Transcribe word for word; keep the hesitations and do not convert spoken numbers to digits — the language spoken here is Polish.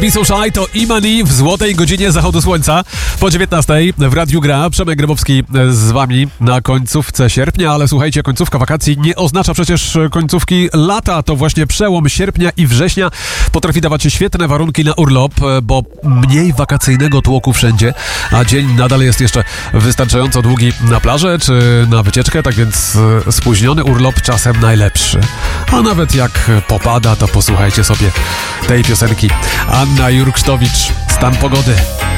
Be So Shy to Imani w złotej godzinie zachodu słońca. Po dziewiętnastej w Radiu Gra. Przemek Grabowski z wami na końcówce sierpnia, ale słuchajcie, końcówka wakacji nie oznacza przecież końcówki lata. To właśnie przełom sierpnia i września potrafi dawać świetne warunki na urlop, bo mniej wakacyjnego tłoku wszędzie, a dzień nadal jest jeszcze wystarczająco długi na plażę czy na wycieczkę, tak więc spóźniony urlop czasem najlepszy. A nawet jak popada, to posłuchajcie sobie tej piosenki. Anna Jurksztowicz, Stan pogody.